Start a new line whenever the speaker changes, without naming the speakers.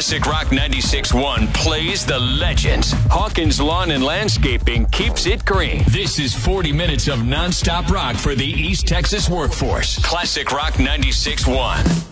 Classic Rock 96.1 plays the legends. Hawkins Lawn and Landscaping keeps it green. This is 40 minutes of nonstop rock for the East Texas workforce. Classic Rock 96.1.